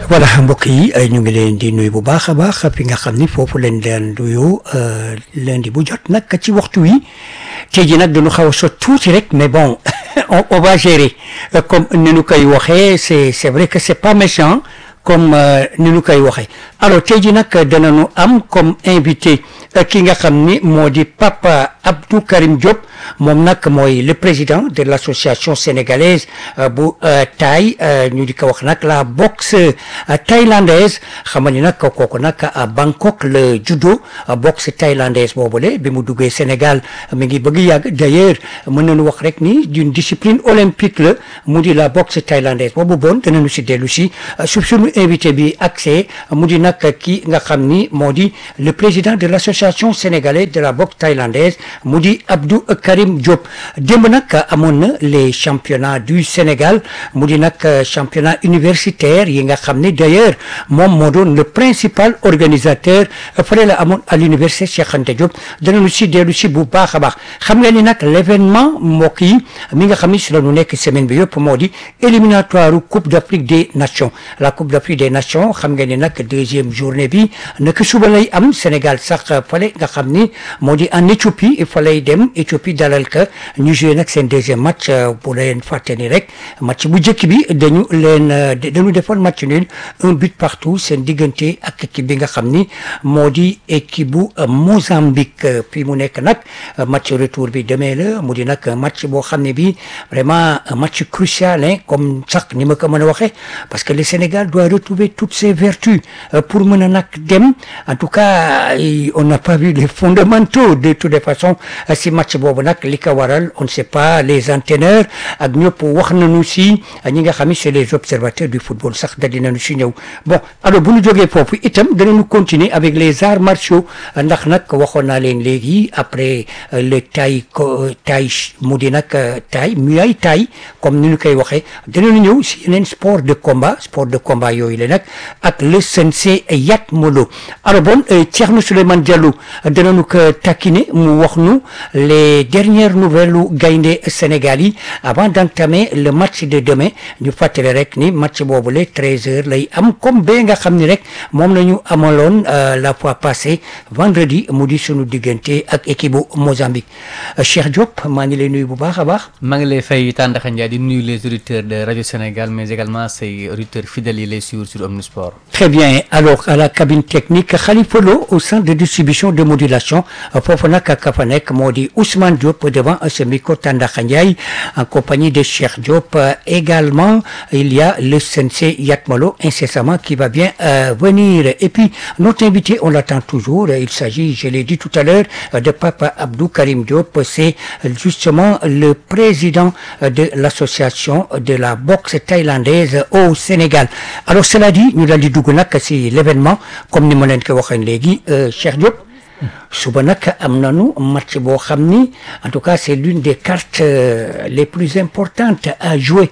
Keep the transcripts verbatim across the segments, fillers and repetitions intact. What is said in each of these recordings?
voilà mbokk yi ñu ngi leen di nuyu bu baax a baax fi nga xam ni foofu leen leen nuyu lundi bu jot nag ci waxtu wi tey jii nag dañu xaw a sot tuuti rek mais bon on, on va gérer comme ni ñu koy waxee c'est c'est vrai que c'est pas méchant comme ni ñu koy waxee alors tey jii nag danañu am comme invité ki nga xam ni moo di Papa Abdou Karim Diop moom nag mooy le président de l'association sénégalaise bu Thaï ñu di ko wax nag la boxe thaïlandaise xam nga ni nag kooku nag à Bangkok le judo boxe thaïlandaise boobule bi mu duggee Sénégal mi ngi bëgg yàgg d'ailleurs mën nañu wax rek ni d'une discipline olympique la mu di la boxe thaïlandaise boobu bon danañu si dellu si su suñu invité bi accès mu di nag ki nga xam ni moo di le président de l'association sénégalaise de la boxe thaïlandaise mu di Abdou Karim Diop démb nag amoon na les championnats du Sénégal mu di nag championnat universitaire yi nga xam ne d'ailleurs moom moo doon le principal organisateur fële la amoon à l'université Cheikh Anta Diop danañu si dellu si bu baax a baax xam nga ni nag l'événement mbokk yi mi nga xam ni si la ñu nekk semaine bi yëpp moo di éliminatoire Coupe d'Afrique des Nations la Coupe d'Afrique des Nations xam nga ni nag deuxième journée bi naka suba lay am Sénégal sax fale nga xam ni moo di en Éthiopie fa lay dem Éthiopie dalal ka ñu joué nag seen deuxième match bu leen fàtte ni rek match bu njëkk bi dañu leen dañu defoon match nul un but partout seen diggante ak équipe bi nga xam ni moo di équipe bu Mozambique fi mu nekk nag match retour bi demee la mu di nag match boo xam ne bi vraiment match crucial hein comme sax ni ma ko mën a waxee parce que le Sénégal doit retrouver toutes ses vertus pour mën a nag dem en tout cas on n'a pas vu les fondamentaux de toutes les façons si match boobu nag li ko waral on ne sait pas les entraîneurs ak ñëpp wax nañu si ñi nga xam ne c'est les observateurs du football sax da dinañu si ñëw bon alors bu ñu jógee foofu itam danañu continuer avec les arts martiaux ndax nag waxoon naa leen léegi après le Thaï Thaï mu di nag Thaï Muay Thaï comme ni ñu koy waxee danañu ñëw si yeneen sport de combat sport de combat yooyu la nag ak le sensei Yat Molo alors bon Thierno Souleymane Diallo danañu ko taquiner mu wax nu les dernières nouvelles u gaynde Sénégal yi avant d'entamer le match de demain ñu fàttali rek ni match boobu le treize heures lay am comme ba nga xam ni rek moom la ñu amaloon la fois passée vendredi mu di sunu diggante ak équipe bu Mozambique Cheikh Diop maa ngi lay nuyu bu baax a baax. maa ngi lay fay Tandakha Ndiaye di nuyu les auditeurs de Radio Sénégal mais également say auditeurs fidèles yi lay suivre sur Omnisport. Très bien alors à la cabine technique Khalifa Lo au centre de distribution de modulation foofu nag ka fa nekk moo di Ousmane Diop devant ce micro Tandakha Ndiaye en compagnie de Cheikh Diop également il y a le sensei Yat Molo incessamment qui va bien euh, venir et puis notre invité on l'attend toujours il s'agit je l'ai dit tout à l'heure de Papa Abdou Karim Diop c'est justement le président de l'association de la boxe thaïlandaise au Sénégal alors cela dit ñu daal di dugg nag ci l'événement comme ni ma leen ko waxee léegi Cheikh Diop suba nag am nañu match boo xam ni en tout cas c'est l'une des cartes euh, les plus importantes à jouer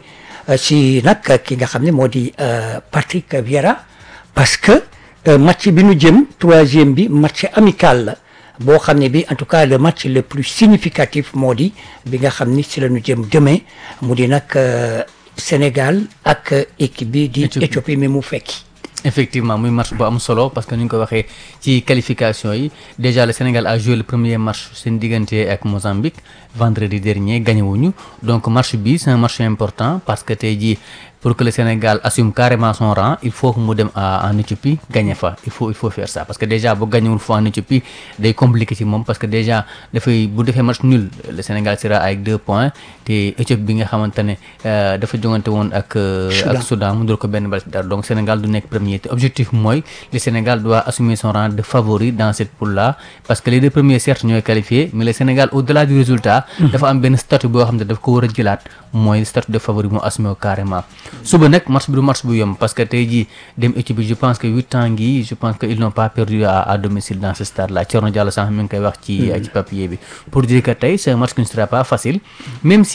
si nag ki nga xam ne moo di Patrick Vieira parce que euh, match bi ñu jëm troisième bi match amical la boo xam ne bi en tout cas le match le plus significatif moo di bi nga xam ni si la ñu jëm demain mu di nag euh, Sénégal ak équipe bi di Éthiopie mi mu fekki effectivement muy match bu am solo parce que ni ñu ko waxee ci qualification yi déjà le Sénégal a joué le premier match seen diggante ak Mozambique vendredi dernier gagné wuñu donc match bi c'est un match important parce que tey jii pour que le Sénégal assume carrément son rang il faut que mu dem en Éthiopie gagner fa il faut il faut faire ça parce que déjà bu gagnewul fa en Éthiopie day compliqué ci moom parce que déjà dafay bu defee match nul le Sénégal sera avec deux points te Éthiopie bi nga xamante ne dafa jongante woon ak ak Soudan mu dul ko benn bal ci dara donc Sénégal du nekk premier te objectif mooy le Sénégal doit assumer son rang de favori dans cette poule là parce que les deux premiers certes ñooy qualifiés mais le Sénégal au-delà du résultat dafa am benn statut boo xam ne daf ko war a jëlaat mooy statut de favori mu assumer carrément suba nag match bi du match bu yomb parce que tey jii dem Éthiopie je pense que huit ans ngi je pense que ils n'ont pas perdu à, à domicile dans ce stade là Thierno Diallo sax mi ngi koy wax ci ci papier bi pour dire que tey c'est un match qui ne sera pas facile même si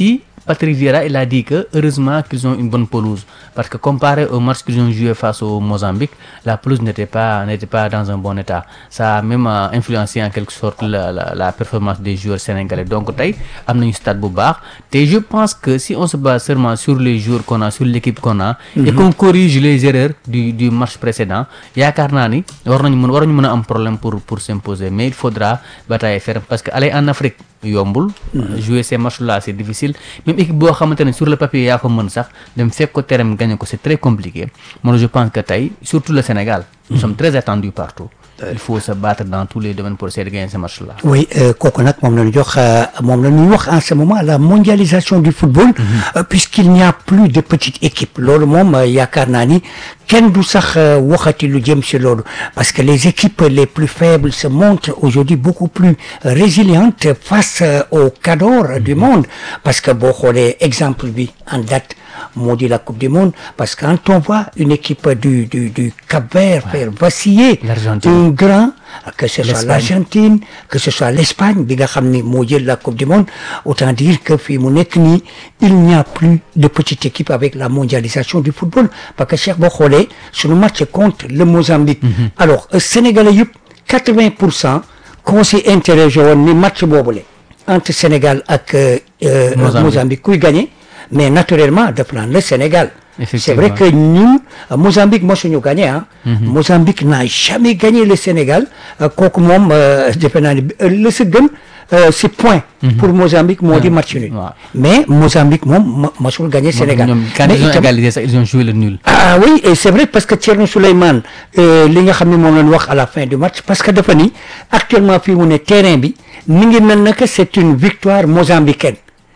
Patrick Vieira, il a dit que heureusement qu'ils ont une bonne pelouse. Parce que comparé au match qu'ils ont joué face au Mozambique, la pelouse n'était pas, n'était pas dans un bon état. Ça a même euh, influencé en quelque sorte la, la, la performance des joueurs sénégalais. Donc, taille, am nañu stade bu baax. Et je pense que si on se base seulement sur les joueurs qu'on a, sur l'équipe qu'on a, mm-hmm. et qu'on corrige les erreurs du, du match précédent, yaakaar naa ni war nañu mën waruñu mën a am problème pour pour s'imposer. Mais il faudra batailler ferme parce que aller en Afrique yombul. Mm-hmm. Jouer ces matchs là c'est difficile. Même équipe boo xamante ne sur le papier yaa ko mën sax dem fekk ko terrain gagné ko c'est très compliqué. Moi je pense que tey surtout le Sénégal. Nous mm-hmm. sommes très attendus partout. Il faut se battre dans tous les domaines pour essayer de gagner ce match-là. Oui, kooku nag moom la ñu jox moom la ñuy wax en ce moment la mondialisation du football. Mm-hmm. euh, puisqu'il n'y a plus de petites équipes. loolu moom yaakaar naa ni kenn du sax waxati lu jëm ci loolu parce que les équipes les plus faibles se montrent aujourd'hui beaucoup plus résilientes face aux cadors mm-hmm. du monde parce que boo xoolee exemple bi en date moo di la Coupe du Monde parce que quand on voit une équipe du du du Cap-Vert ouais. faire vaciller un grand que ce soit l'Argentine que ce soit l'Espagne bi nga xam ni moo jël la Coupe du Monde autant dire que fii mu nekk nii il n'y a plus de petite équipe avec la mondialisation du football parce que Cheikh boo xoolee sunu match contre le Mozambique mm-hmm. alors Sénégalais yëpp quatre-vingts pour cent qu'on s'y interrogé woon ni match boobule entre Sénégal ak euh, Mozambique. Mozambique kuy gagné mais naturellement daf naan le Sénégal. C'est vrai que ñun Mozambique mosuñu gagné ah. Mm-hmm. Mozambique n'a jamais gagné le Sénégal kooku moom defe naa ni la sa gën c'est point. Mm-hmm. pour Mozambique moo di match nul. Ouais. Mais Mozambique moom mosul gagné Sénégal. ñoom quand ils ont égalisé ça ils ont joué le nul. Ah oui et c'est vrai parce que Thierno Souleymane li nga xam ne moom lañ wax à la fin du match parce que dafa ni actuellement fii mu ne terrain bi mi ngi mel na que c'est une victoire mozambicaine.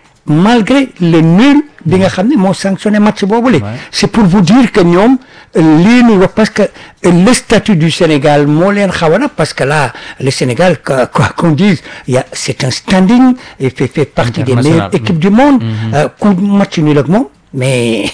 Malgré le nul bi nga xam ne moo sanctionné match boobule. C'est pour vous dire que ñoom lii ñu wax parce que le statut du Sénégal moo leen xaw a parce que là le Sénégal quoi qu'on dise il y a c'est un standing et fait fait partie des meilleures équipes du monde. ku match nul ak moom mais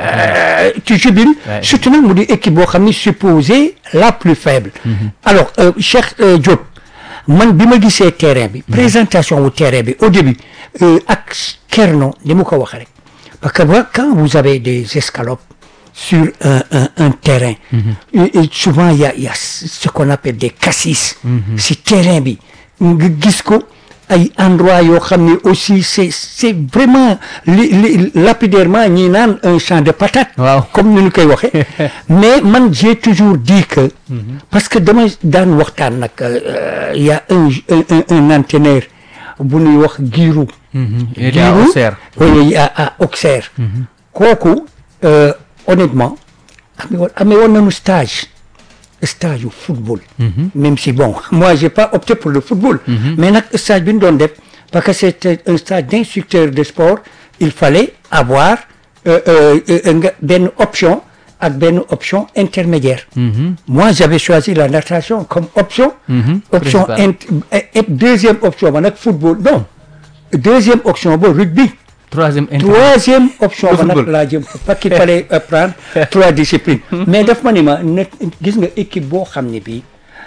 tu jubiles surtout nag mu di équipe boo xam ne supposée la plus faible. Alors Cheikh Diop man bi ma gisee terrain bi présentation wu terrain bi au début ak Kerno ni mu ko wax rek parce que quand vous avez des escalopes sur un un un terrain mm-hmm. et souvent il y a il y a ce qu'on appelle des cassis mm-hmm. si terrain bi nga gis ko ay endroit yoo xam ne aussi c'est c'est vraiment li li lapidairement ñi naan un champ de patates. Wow. Comme ni ñu koy waxee mais man j'ai toujours dit que mm-hmm. parce que dama daan waxtaan nag il y a un un un entraîneur bu ñuy wax Giroud. il était à Auxerre. oui à à Auxerre. kooku honnêtement amee woon amee woon nañu stage stage yu football. Mm-hmm. même si bon moi j'ai pas opté pour le football. Mm-hmm. mais nag stage bi ñu doon def parce que c'était un stage d'instructeur de sport il fallait avoir euh, euh, benn option ak benn option intermédiaire. Mm-hmm. Moi j'avais choisi la natation comme option. Mm-hmm. option int deuxième option ba nag football non deuxième option ba rugby. troisième troisième option ba nag laa jëm parce qu'il fallait prendre trois disciplines. Mais daf ma ni ma ne gis nga équipe boo xam ne bii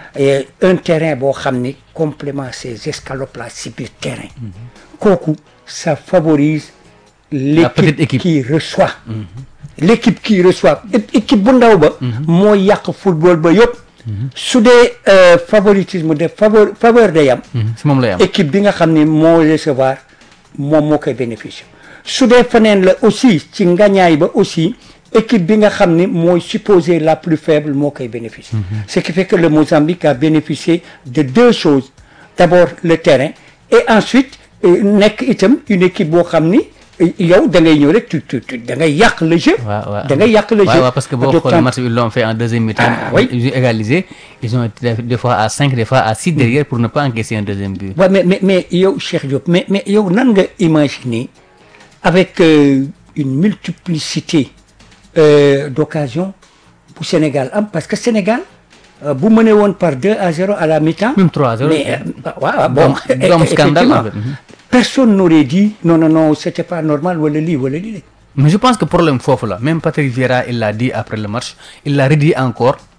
un terrain boo xam ni complément ces escalopes là si biir terrain. kooku ça favorise. l'équipe qui reçoit. Mm-hmm. l'équipe qui reçoit équipe bu ndaw ba. moo yàq football ba yëpp. su dee favoritisme de faveur faveur day am. si moom lay am équipe bi nga xam ne moo recevoir moom moo koy bénéficier su dee feneen la aussi ci ngañaay ba aussi équipe bi nga xam ne mooy supposé la plus faible moo koy bénéficier. Ce qui fait que le Mozambique a bénéficié de deux choses d'abord le terrain et ensuite nekk itam une équipe boo xam ni. yow da ngay ñëw rek tu tu da ngay yàq le jeu. waaw waaw da ngay yàq le jeu. waaw parce que boo xoolee match bi ils l'ont fait en deuxième mi-temps. Ah, oui. Ils ont égalisé ils ont été des fois à cinq des fois à six derrière pour ne pas encaisser un deuxième but. waaw mais mais mais yow Cheikh Diop mais mais yow nan nga imaginer avec euh, une multiplicité euh, d'occasions bu Sénégal am parce que Sénégal euh, bu mënee woon par deux à zéro à la mi-temps. même trois à zéro. mais waaw bon. doom scandale en fait. Personne n'aurait dit non non non c'était pas normal wala lii wala lii. Mais je pense que problème foofu la même Patrick Vieira il l'a dit après le match il l'a redit encore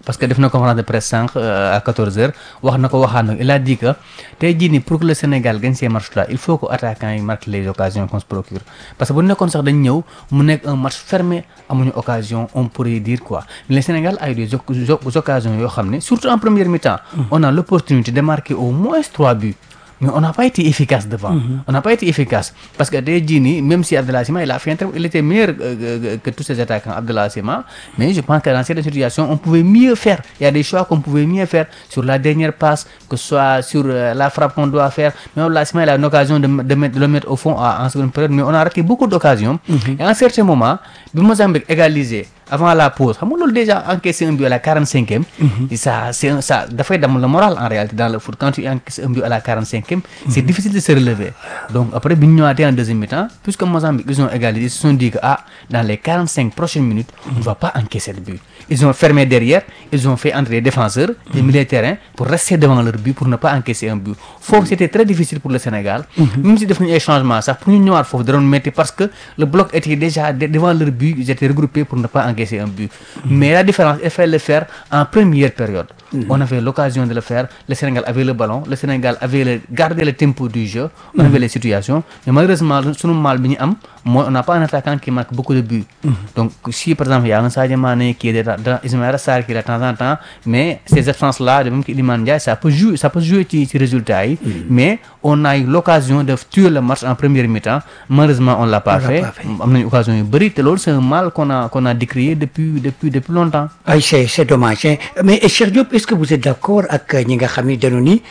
parce que def na conférence de presse sànq à quatorze heures wax na ko waxaat na il a dit que tey jii nii pour que le Sénégal gagne ces matchs là il faut que attaquants yi marquent les occasions qu'on se procure parce que bu nekkoon sax dañ ñëw mu nekk un match fermé amuñu occasion on pourrait dire quoi mais le Sénégal a eu des occasions yoo xam ne surtout en première mi-temps on a l'opportunité de marquer au moins trois buts mais on n'a pas été efficace devant. Mm-hmm. On n'a pas été efficace. Parce que tey jii nii même si Abdallah Sima il a fait un très il était meilleur euh, que tous ces attaquants Abdallah Sima mais je pense que dans cette situation on pouvait mieux faire. Il y a des choix qu'on pouvait mieux faire sur la dernière passe que ce soit sur euh, la frappe qu'on doit faire. Mais Abdallah Sima il a une occasion de, de, mettre, de le mettre au fond à, en seconde période mais on a raté beaucoup d'occasions. Mm-hmm. Et à un certain moment bi Mozambique égalisé avant la pause xam nga loolu déjà encaissé un but à la quarante-cinquième. Mm-hmm. ça c'est un, ça dafay dem le moral en réalité dans le foot quand tu encaisses un but à la quarante-cinquième. Mm-hmm. C'est difficile de se relever. Donc après bi ñu ñëwaatee en deuxième mi-temps puisque Mozambique ils ont égalisé ils se sont dit que ah dans les quarante-cinq prochaines minutes on ne va pas encaisser le but. Ils ont fermé derrière ils ont fait entrer les défenseurs les milieux de terrain pour rester devant leur but pour ne pas encaisser un but foofu c'était très difficile pour le Sénégal. Mm-hmm. Même si def nañu ay changements sax pour ñu ñëwaat foofu da doon métti parce que le bloc était déjà devant leur but ils étaient regroupés pour ne pas encaisser un but. Mm-hmm. Mais la différence il fallait le faire en première période. Mm-hmm. On avait l'occasion de le faire le Sénégal avait le ballon le Sénégal avait le gardé le tempo du jeu. On avait les situations mais malheureusement sunu mal bi ñu am mooy on n'a pas un attaquant qui marque beaucoup de buts. Mm-hmm. Donc si par exemple il y a un Sadio Mané qui est dans Ismaïla Sarr qui est de temps en temps mais ces absences là de même que Iliman Ndiaye ça peut jouer ça peut jouer ci ci résultat yi. Mm-hmm. Mais on a eu l'occasion de tuer le match en première mi-temps malheureusement on l'a pas on fait am nañu occasion yu bëri te loolu c'est un mal qu'on a qu'on a décrié depuis depuis depuis longtemps. ay c'est c'est dommage hein. Mais Cheikh Diop est-ce que vous êtes d'accord ak ñi nga xam ni dañu ni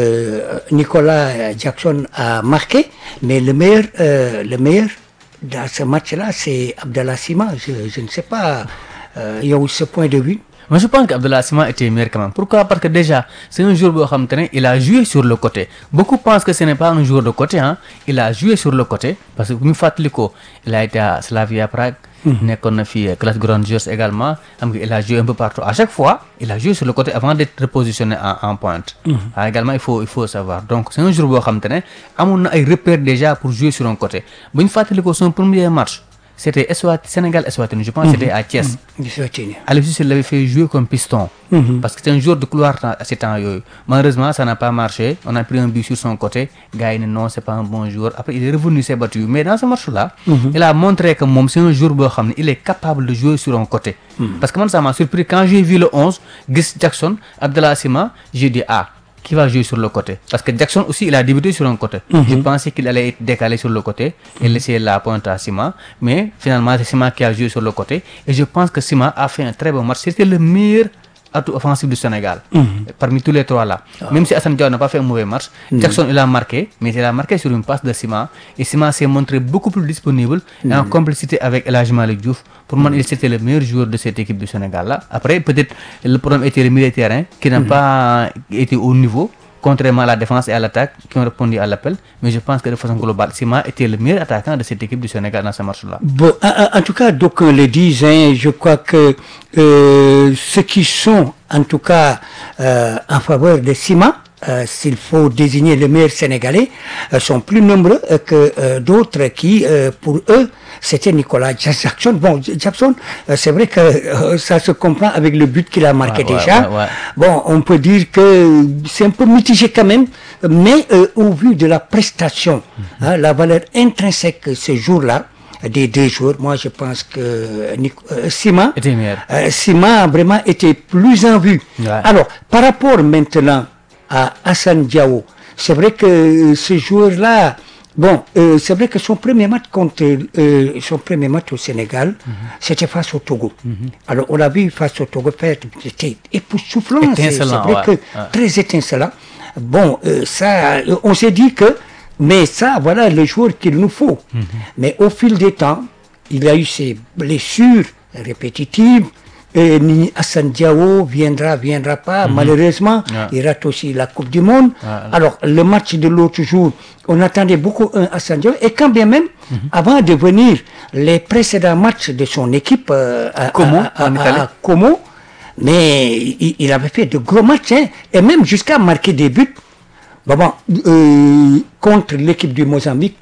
Nicolas Jackson a marqué mais le meilleur euh, le meilleur dans ce match-là c'est Abdallah Sima je je ne sais pas euh, yow ce point de vue. Moi je pense qu'Abdallah Sima était meilleur quand même. Pourquoi? Parce que déjà c'est un joueur boo xam te ne il a joué sur le côté. Beaucoup pensent que ce n'est pas un joueur de côté hein. Il a joué sur le côté parce que bu ñu fàttali ko il a été à Slavia Prague. nekkoon na fi Clash Rangers également xam nga il a joué un peu partout à chaque fois il a joué sur le côté avant d'être repositionné en en pointe. Ah, également il faut il faut savoir donc c'est un joueur boo xam te ne amoon na ay repères déjà pour jouer sur un côté bu ñu fàttali ko son premier match. C'était Eswatini, Sénégal Eswatini, je pense que c'était à Thiès. Eswatini. Aliou Cissé l'avait fait jouer comme piston. Mm-hmm. Parce que c'est un joueur de couloir à ces temps yooyu. Malheureusement, ça n'a pas marché. On a pris un but sur son côté. Gars yi ne non, c'est pas un bon joueur. Après, il est revenu, s'est battu. Mais dans ce match-là, mm-hmm. il a montré que moom c'est un joueur boo xam ne il est capable de jouer sur un côté. Mm-hmm. Parce que man ça m'a surpris quand j'ai vu le onze, gis Jackson, Abdallah Sima, j'ai dit ah. Qui va jouer sur le côté parce que Jackson aussi il a débuté sur un côté. Mm-hmm. Je pensais qu'il allait être décalé sur le côté et laisser la pointe à Sima mais finalement c'est Sima qui a joué sur le côté et je pense que Sima a fait un très bon match. C'était le meilleur atout offensif du Sénégal. Mm-hmm. Parmi tous les trois là. Oh. Même si Assane Diao n'a pas fait un mauvais match. Mm-hmm. Jackson il a marqué mais il a marqué sur une passe de Sima et Sima s'est montré beaucoup plus disponible. Mm-hmm. Et en complicité avec El Hadji Malick Diouf. Pour moi, il c'était le meilleur joueur de cette équipe du Sénégal là. Après peut-être le problème était le milieu de terrain qui n'a mm-hmm. pas été au niveau. Contrairement à la défense et à l'attaque qui ont répondu à l'appel. Mais je pense que de façon globale, Sima était le meilleur attaquant de cette équipe du Sénégal dans ce match-là. Bon, en, en tout cas, donc on le dit, hein, je crois que euh, ceux qui sont en tout cas euh, en faveur de Sima, euh, s'il faut désigner le meilleur Sénégalais, euh, sont plus nombreux euh, que euh, d'autres qui, euh, pour eux, c'était Nicolas Jackson. Bon, Jackson, euh, c'est vrai que euh, ça se comprend avec le but qu'il a marqué ouais, déjà. Ouais, ouais. Bon, on peut dire que c'est un peu mitigé quand même, mais euh, au vu de la prestation, mm-hmm. hein, la valeur intrinsèque ce jour-là, des deux joueurs, moi je pense que euh, Sima, euh, Sima vraiment était plus en vue. Ouais. Alors, par rapport maintenant à Assane Diao, c'est vrai que euh, ce joueur-là, bon, euh, c'est vrai que son premier match contre euh, son premier match au Sénégal, mm-hmm. c'était face au Togo. Mm-hmm. Alors on l'a vu face au Togo faire, c'était époustouflant, c'est, c'est vrai ouais. que ouais. très étincelant. Bon, euh, ça, on s'est dit que, mais ça, voilà le joueur qu'il nous faut. Mm-hmm. Mais au fil des temps, il a eu ses blessures répétitives. Et ni Assane Diao viendra, viendra pas. Mm-hmm. Malheureusement, yeah. il rate aussi la Coupe du Monde. Yeah. Alors, le match de l'autre jour, on attendait beaucoup un Assane Diao. Et quand bien même, mm-hmm. avant de venir, les précédents matchs de son équipe euh, à, Como, à, à, à, à Como, mais il, il avait fait de gros matchs, hein, et même jusqu'à marquer des buts. Bon, bon, euh, contre l'équipe du Mozambique,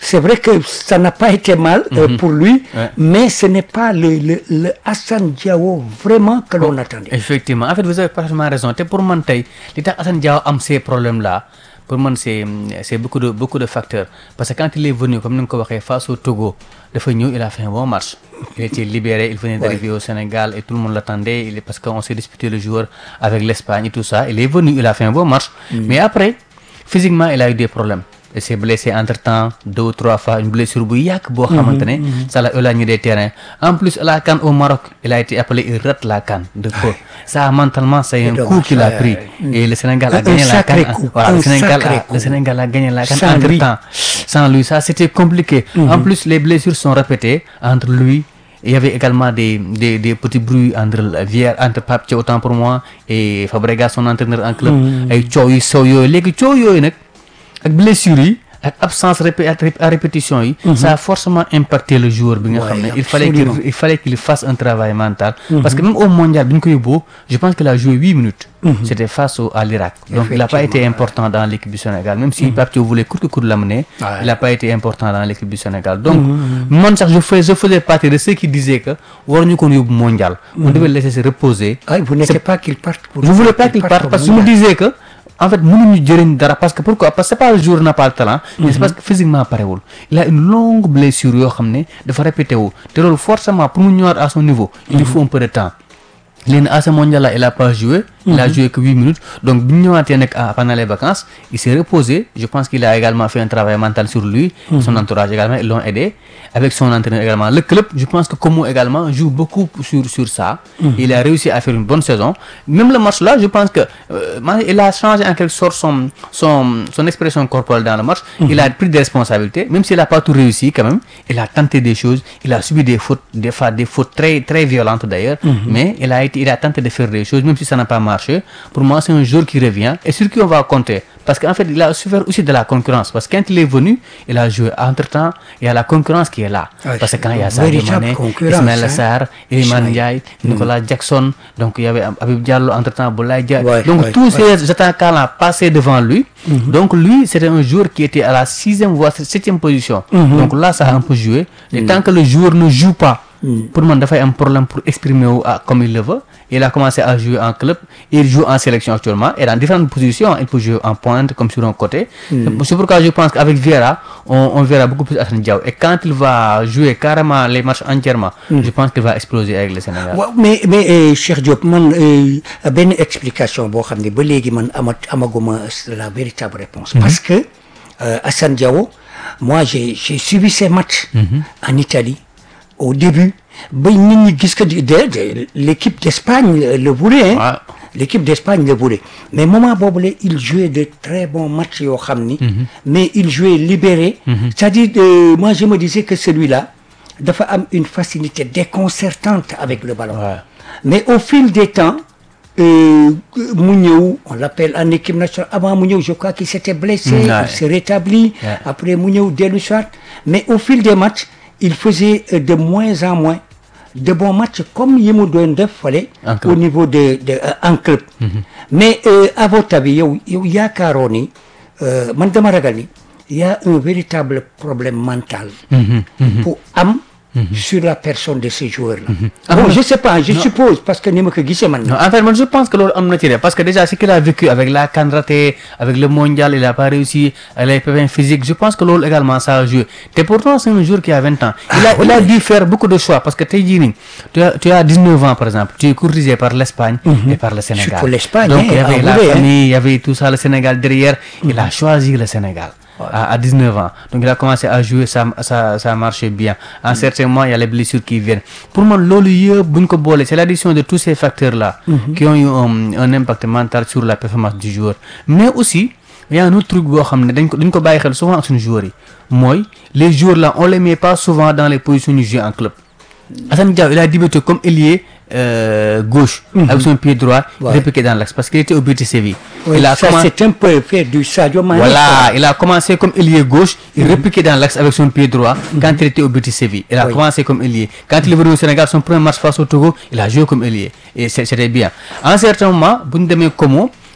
c'est vrai que ça n'a pas été mal euh, Mhm. pour lui, Ouais. mais ce n'est pas le, le, le Assane Diao vraiment que l'on attendait. Effectivement, en fait vous avez parfaitement raison te pour man tey li tax Assane Diao am ces problèmes là pour man c'est c'est beaucoup de beaucoup de facteurs parce que quand il est venu comme ni nga ko waxee face au Togo dafa ñëw il a fait un bon match il était libéré il venait d'arriver au Sénégal et tout le monde l'attendait il est parce qu'on s'est disputé le joueur avec l'Espagne et tout ça il est venu il a fait un bon match mais après physiquement il a eu des problèmes il s'est blessé entre-temps deux ou trois fois une blessure bu yàgg boo xamante ne ça l'a éloigné des terrains en plus à la CAN au Maroc il a été appelé il rate la CAN de peu ça mentalement c'est un coup qu'il a pris et le Sénégal a Un gagné la CAN sacré coup, voilà, un le Sénégal sacré a, coup. le Sénégal a gagné la CAN Sans lui. entre-temps sans lui ça c'était compliqué en plus les blessures sont répétées entre lui. Il y avait également des, des, des petits bruits entre Vier, entre Pape Thiaw autant pour moi et Fabregas son entraîneur en club ay coow yu sow yooyu léegi coow yooyu nag ak blessures yi ak absence répé à répétition yi ça a forcément impacté le joueur bi nga Ouais, xam ne il fallait qu'il absolument. il fallait qu'il fasse un travail mental parce que même au mondial bi ñu ko yóbboo je pense qu'il a joué huit minutes c'était face au, à l'Irak donc il n'a pas été important dans l'équipe du Sénégal même si Pape Thiaw voulait court que court l'amener Ouais. il n'a pas été important dans l'équipe du Sénégal donc man sax je fais je faisais partie de ceux qui disaient que waruñu ko yóbbu mondial on devait le laisser se reposer Ah, vous n'étiez pas qu'il parte pour je voulais pas qu'il parte parce que je me disais que en fait mënuñu jëriñ dara parce que pourquoi parce que c'est pas le joueur n'a pas le talent mais c'est parce que physiquement parewul il a une longue blessure yoo xam ne dafa répété wu te loolu forcément pour mu ñëwaat à son niveau il lui faut un peu de temps léegi à ce mondial là il a pas joué il a joué que huit minutes donc bi ñu ñëwaatee nag pendant les vacances il s'est reposé je pense qu'il a également fait un travail mental sur lui son entourage également ils l'ont aidé avec son entraîneur également le club je pense que Como également joue beaucoup sur sur ça il a réussi à faire une bonne saison même le match là je pense que euh, il a changé en quelque sorte son son son expression corporelle dans le match il a pris des responsabilités même s'il a pas tout réussi quand même il a tenté des choses il a subi des fautes des fois des fautes très très violentes d'ailleurs mais il a été il a tenté de faire des choses même si ça n'a pas marché pour moi c'est un joueur qui revient et sur qui on va compter parce qu'en fait il a souffert aussi de la concurrence parce que quand il est venu il a joué entre-temps il y a la concurrence qui est là Ouais, parce que quand il y a une Sadio véritable Mané concurrence, Ismaïla hein. Sarr Iliman Ismaïla. Ndiaye Nicolas Jackson donc il y avait Habib Diallo entre-temps Boulaye Dia Ouais, donc ouais, tous ouais. ces attaquants-là passaient devant lui donc lui c'était un joueur qui était à la sixième voire septième position donc là ça a un peu joué et tant que le joueur ne joue pas pour moi dafay am problème pour exprimer wu ah, comme il le veut il a commencé à jouer en club il joue en sélection actuellement et dans différentes positions il peut jouer en pointe comme sur un côté c'est pourquoi je pense qu'avec Vieira on, on verra beaucoup plus Assane Diao et quand il va jouer carrément les matchs entièrement je pense qu'il va exploser avec le Sénégal waaw mais mais euh, Cheikh Diop man euh, benn explication boo xam ne ba léegi man amat amaguma la véritable réponse parce que euh, Assane Diao moi j'ai j'ai suivi ses matchs en Italie au début ba nit ñi gis que de, de, l'équipe d'Espagne le voulait hein Ouais. l'équipe d'Espagne le voulait mais moment boobu la il jouait de très bons matchs yoo xam ni mais il jouait libéré c'est-à-dire euh, moi je me disais que celui-là dafa am une facilité déconcertante avec le ballon Ouais. mais au fil des temps euh, mu ñëw on l'appelle en équipe nationale avant mu ñëw je crois qu'il s'était blessé Ouais. il s'est rétabli Ouais. après mu ñëw dellu soit mais au fil des matchs il faisait euh, de moins en moins de bons matchs comme yi mu doon def fale En club. au niveau de de euh, en club mais euh, à votre avis yow yow yaakaaroo ni euh, man dama ragal ni il y a un véritable problème mental pour am sur la personne de ces joueurs-là bon je sais pas je suppose parce que ni ma ko gisee man non en fait man je pense que loolu am na ci de parce que déjà ce qu'il a vécu avec la CAN ratée avec le mondial il a pas réussi les pépins physiques je pense que loolu également ça a joué te pourtant c'est un joueur qui a vingt ans il a il a dû faire beaucoup de choix parce que tey jii nii tu as tu as dix-neuf ans par exemple tu es courtisé par l'Espagne et par le Sénégal Surtout l'Espagne, donc hein, il y avait la avouez, hein. famille il y avait tout ça le Sénégal derrière il a choisi le Sénégal à, à dix-neuf ans donc il a commencé à jouer ça ça ça marchait bien en certains moments il y a les blessures qui viennent pour moi loolu yëpp bu ñu ko boole c'est l'addition de tous ces facteurs là qui ont eu un, un impact mental sur la performance du joueur mais aussi il y a un autre truc boo xam ne dañ ko dañ ko bàyyi xel souvent ak suñu joueurs yi mooy les joueurs là on les met pas souvent dans les positions ñu jouer en club Assane Diao il a débuté comme ailier euh, gauche avec son pied droit Ouais. répliqué dans l'axe parce qu'il était au Betis Séville Oui, il a ça commencé c'est un peu fait du Sadio Mané voilà, il a commencé comme ailier gauche, il répliquait dans l'axe avec son pied droit quand il était au Betis Séville. Il a Oui. commencé comme ailier. Quand il est venu au Sénégal, son premier match face au Togo, il a joué comme ailier et c'est- c'était bien. À un certain moment, bu ñu demee Como,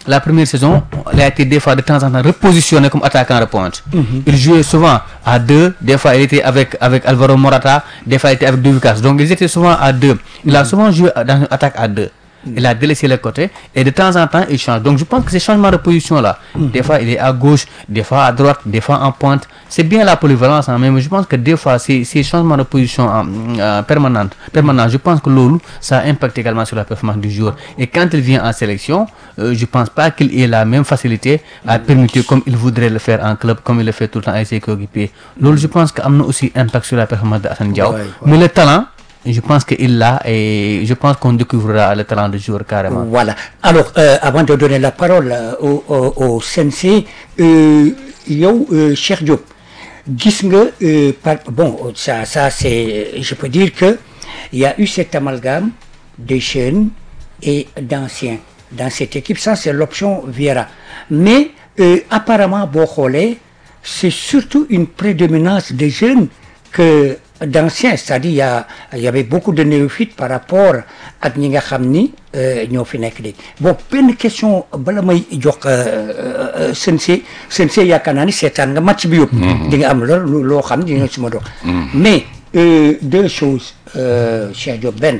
la première saison, il a été des fois de temps en temps repositionné comme attaquant de pointe. Mm-hmm. Il jouait souvent à deux, des fois il était avec, avec Alvaro Morata, des fois il était avec Douvikas. Donc ils étaient souvent à deux. Il mm-hmm. a souvent joué dans une attaque à deux. Il a délaissé le côté et de temps en temps il change. Donc je pense que ces changements de position là, mmh. des fois il est à gauche, des fois à droite, des fois en pointe. C'est bien la polyvalence, hein, mais je pense que des fois ces, ces changements de position euh, permanents, permanents, je pense que l'O L U, ça impacte également sur la performance du joueur. Et quand il vient en sélection, euh, je pense pas qu'il ait la même facilité à permuter comme il voudrait le faire en club, comme il le fait tout le temps avec ses coéquipiers. L'O L U, je pense qu'il a aussi un impact sur la performance de Assane Diao. Ouais, ouais. Mais le talent, je pense qu'il l'a et je pense qu'on découvrira le talent du joueur carrément. Voilà. Alors, euh, avant de donner la parole euh, au, au, au sensei, euh, yow, euh, Cheikh Diop, gis nga, euh, par, bon, ça, ça c'est, je peux dire que il y a eu cet amalgame des jeunes et d'anciens dans cette équipe. Ça, c'est l'option Vieira. Mais euh, apparemment, Bokholé, c'est surtout une prédominance des jeunes que d'anciens, c'est-à-dire il y, a, il y avait beaucoup de néophytes par rapport à ñi nga xam ni ñoo fi nekk léegi. Bon, benn question bala may jox sensei sensei yaakaar naa ni seetaan nga match bi yëpp. di nga am loolu loo xam di nga si ma dox. Mais euh, deux choses, euh, Cheikh Diop. Ben,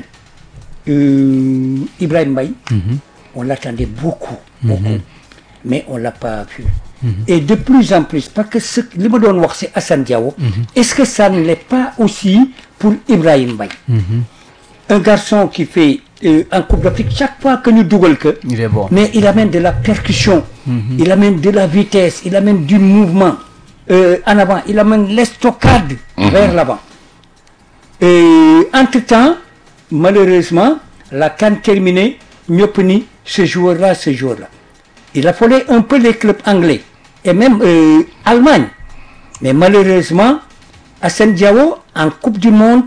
euh, Ibrahima Mbaye, mm-hmm. on l'attendait beaucoup, beaucoup, mm-hmm. mais on l'a pas vu. Mm-hmm. Et de plus en plus, parce que ce que me donne c'est Assane Diao, mm-hmm. est-ce que ça ne l'est pas aussi pour Ibrahima Mbaye? Mm-hmm. Un garçon qui fait euh, en Coupe d'Afrique, chaque fois que nous double que, il est bon. Mais il amène de la percussion, mm-hmm. il amène de la vitesse, il amène du mouvement euh, en avant, il amène l'estocade mm-hmm. vers l'avant. Et entre-temps, malheureusement, la CAN terminée, Nyopeni, ce joueur-là, ce joueur-là. Il a fallu un peu les clubs anglais et même euh, Allemagne. Mais malheureusement, Assane Diao en Coupe du Monde,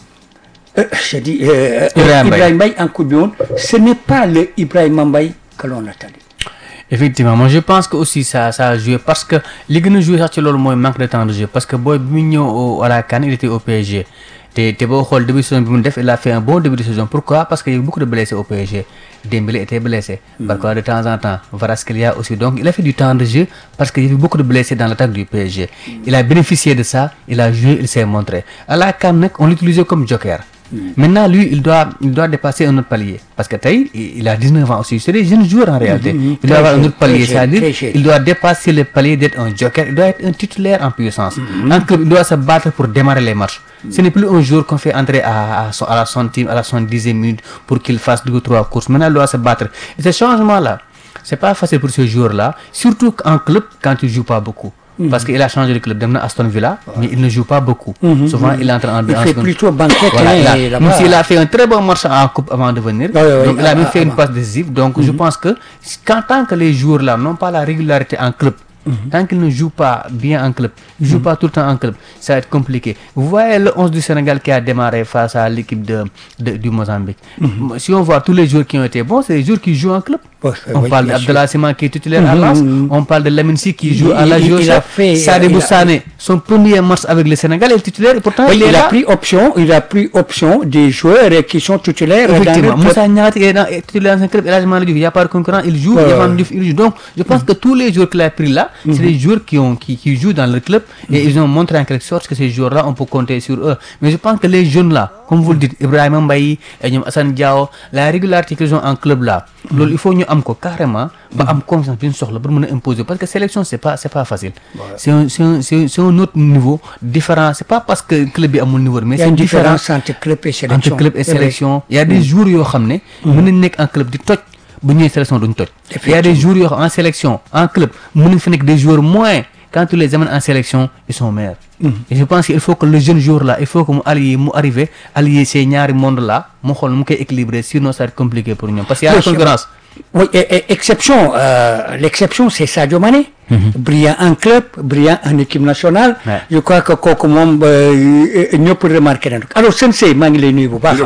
euh, je dis euh, Ibrahima Mbaye en Coupe du Monde, ce n'est pas le Ibrahima Mbaye que l'on attendait. Effectivement, moi je pense que aussi ça, ça a joué parce que les gens jouent ça, le manque de temps de jeu. Parce que Boy Mignon à la CAN, il était au P S G. T'es beau rôle début de saison, il a fait un bon début de saison. Pourquoi? Parce qu'il y a eu beaucoup de blessés au P S G. Dembélé était blessé. Mm. Par contre, de temps en temps, Kvaratskhelia aussi. Donc, il a fait du temps de jeu parce qu'il y a eu beaucoup de blessés dans l'attaque du P S G. Mm. Il a bénéficié de ça, il a joué, il s'est montré. À la CAN, on l'utilisait comme joker. Mm. Maintenant, lui, il doit, il doit dépasser un autre palier. Parce que Taï, il a dix-neuf ans aussi. C'est des jeunes joueurs en réalité. Mm-hmm. Il doit avoir un autre palier. C'est-à-dire, il doit dépasser le palier d'être un joker. Il doit être un titulaire en puissance. Mm-hmm. Un club, il doit se battre pour démarrer les matchs. Ce n'est plus un jour qu'on fait entrer à, à, à la centième, à la soixante-dixième minute pour qu'il fasse deux ou trois courses. Maintenant, il doit se battre. Et ce changement-là, c'est pas facile pour ce joueur-là, surtout en club quand il joue pas beaucoup. Mm-hmm. Parce qu'il a changé de club, maintenant Aston Villa, mais il ne joue pas beaucoup. Mm-hmm. Souvent, il entre en... Il en fait en plutôt banquette. Voilà, hein, il a, même s'il a fait un très bon match en coupe avant de venir, ouais, ouais, donc il a même fait une passe décisive. Donc, mm-hmm. je pense que quand tant que les joueurs-là n'ont pas la régularité en club, Mm-hmm. tant qu'ils ne jouent pas bien en club, ils ne jouent mm-hmm. pas tout le temps en club, ça va être compliqué. Vous voyez le onze du Sénégal qui a démarré face à l'équipe de, de, du Mozambique. Mm-hmm. Si on voit tous les joueurs qui ont été bons, c'est les joueurs qui jouent en club. Ouais, on oui, parle d'Abdallah Sima qui est titulaire mm-hmm. à Lens, on parle de Lamine Sy qui joue il, à la Joseph, Sadibou Sané, son premier match avec le Sénégal est titulaire et pourtant oui, il, est il là. a pris option, il a pris option des joueurs qui sont titulaires. Effectivement, Moussa Niaté est, est titulaire dans un club, il n'y a pas de concurrent, il joue, ouais, ouais. il joue. Donc je pense mm-hmm. que tous les joueurs qu'il a pris là, mm-hmm. c'est des joueurs qui Ont, qui, qui jouent dans le club et mm-hmm. ils ont montré en quelque sorte que ces joueurs-là, on peut compter sur eux. Mais je pense que les jeunes-là, comme vous le dites, Ibrahima Mbaye, Assane Diao, la régularité qu'ils ont en club-là, mm-hmm. il faut ñu am ko carrément, ba am confiance bien sûr, pour nous imposer. Parce que sélection, c'est pas, c'est pas facile. Ouais. C'est un, c'est un, c'est c'est un autre niveau différent. C'est pas parce que le club est à mon niveau, mais c'est une différence entre club et sélection. Entre club et sélection. Il y a des joueurs qui ont un club de touch. Il y a des joueurs en sélection, en club, des joueurs moins. Quand tu les amènes en sélection, ils sont meilleurs. Mm-hmm. Et je pense qu'il faut que le jeune joueur là, il faut que nous arrivions à allier ces deux mondes là, nous devons équilibrer, sinon ça va être compliqué pour nous. Parce qu'il y a la concurrence. Oui, et, et, exception, euh, l'exception c'est Sadio Mané, mm-hmm. brillant en club, brillant en équipe nationale. Ouais. Je crois que Koko Mom nous peut remarquer. Alors, Sensei, je vais vous dire.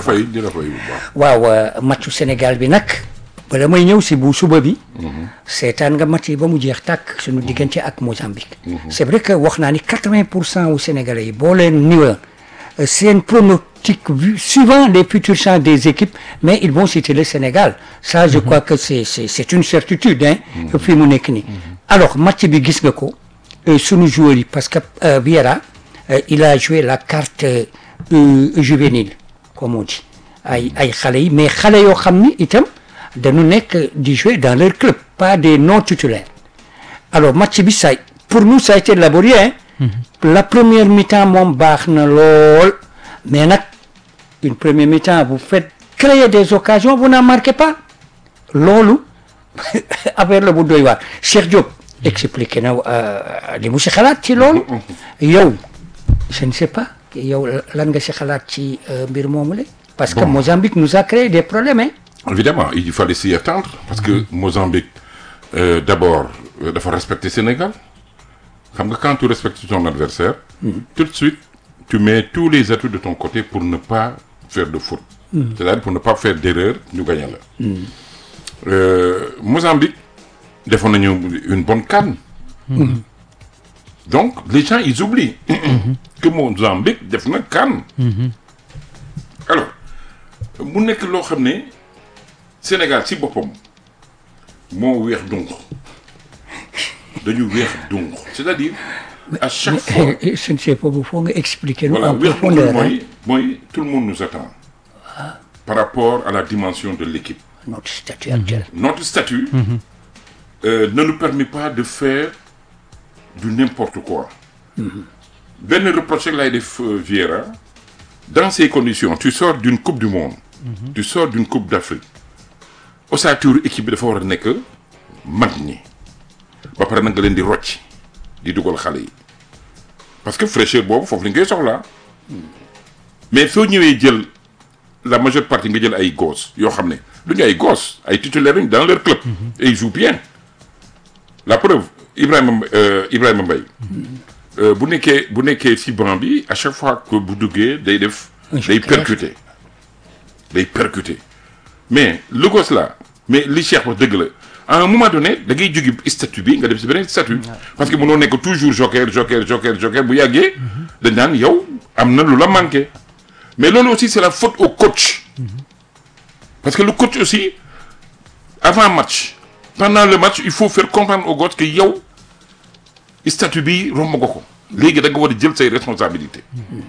Waaw, match Sénégal bi nak bala may ñëw si bu suba bi seetaan nga match yi ba mu jeex tàkk suñu diggante ak Mozambique. C'est vrai que wax naa ni quatre-vingts pour cent wu Sénégalais yi boo leen niwa seen prono pronostic vu, suivant les futurs chances des équipes, mais ils vont citer le Sénégal. Ça, je mm-hmm. crois que c'est, c'est, c'est une certitude. Hein, mm-hmm. fi mu nekk nii. Alors, match bi gis nga ko sunu joueur yi parce que euh, Vieira euh, il a joué la carte euh, juvénile comme on dit ay ay xale yi mais xale yoo xam ni itam dañu nekk di jouer dans leur club pas des non titulaires. Alors match bi ça pour nous ça a été laborieux hein. Mm-hmm. La première mi-temps moom baax na lool mais nag une première mi-temps vous faites créer des occasions vous n'en marquez pas loolu affaire la bu doy waar Cheikh Diop expliqué na li mu si xalaat ci loolu yow je ne sais pas yow lan nga si xalaat ci mbir moomu la parce que bon. Mozambique nous a créé des problèmes hein. Évidemment il fallait s'y attendre parce que mm-hmm. Mozambique euh, d'abord euh, dafa respecter Sénégal xam nga quand tu respectes ton adversaire mm-hmm. tout de suite tu mets tous les atouts de ton côté pour ne pas faire de faute mm-hmm. c'est-à-dire pour ne pas faire d'erreur ñu gagner la mm-hmm. euh, Mozambique defoon nañu une bonne CAN mm-hmm. donc les gens ils oublient mm-hmm. que Mozambique def na CAN mm-hmm. alors mu nekk loo xam ne Sénégal si boppam moo weex donc dañu weex donc c'est-à-dire à chaque fois je ne sais pas bu faut nga expliquer nous voilà en weex profondeur mooy mooy tout le monde nous attend ah. par rapport à la dimension de l'équipe notre statut actuel notre statut mm-hmm. euh, ne nous permet pas de faire du n'importe quoi mm-hmm. benn reproche lay def Vieira dans ces conditions tu sors d'une coupe du monde mm-hmm. tu sors d'une coupe d'Afrique ossature équipe bi dafa war a nekk mag ñi ba pare nag nga leen di rocc di dugal xale yi parce que fraîcheur boobu foofu la ñu koy soxlaa mais soo ñëwee jël la majeure partie nga jël ay gosses yoo xam ne du ñu ay gosses ay titulaires lañ dans leur club mm-hmm. et ils jouent bien la preuve Ibrahima euh, Ibrahima Mbaye euh, bu nekkee bu nekkee ci banc bi à chaque fois que bu duggee day def day percuter day percuter mais le gosse là mais li Cheikh wax dëgg la à un moment donné da ngay jóge statut bi nga dem ci beneen statut parce que mënoo nekk toujours joker joker joker joker bu yàggee dañ naan yow am na lu la manqué mais loolu aussi c'est la faute au coach parce que le coach aussi avant match pendant le match il faut faire comprendre au coach que yow statut bi romb nga ko léegi da nga war a jël say responsabilités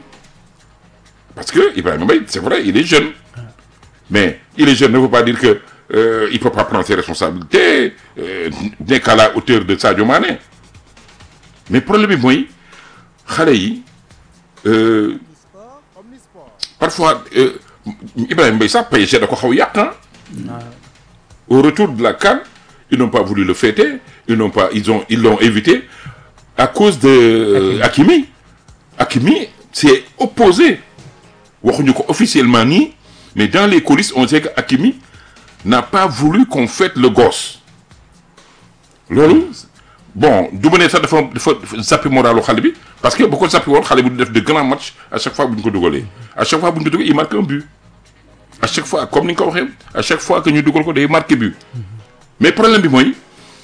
parce que Ibrahima Mbaye c'est vrai il est jeune mais il est jeune ne veut pas dire que euh, il peut pas prendre ses responsabilités euh, n'est qu'à la hauteur de Sadio Mané mais problème bi mooy xale yi euh, parfois euh, Ibrahima Mbaye sax P S G da ko xaw yàq au retour de la CAN ils n'ont pas voulu le fêter ils n'ont pas ils ont ils l'ont évité à cause de euh, Hakimi Hakimi s'est opposé waxuñu ko officiellement nii mais dans les coulisses on sait que Hakimi n'a pas voulu qu'on fête le gosse loolu bon du ma ne sax dafa dafa zappi moralu xale bi parce que bu ko zappi woon xale bi du def de grands matchs à chaque fois bu ñu ko dugalee à chaque fois bu ñu ko dugalee il marque un but à chaque fois comme ni nga ko waxee à chaque fois que ñu dugal ko day marqué but mais problème bi mooy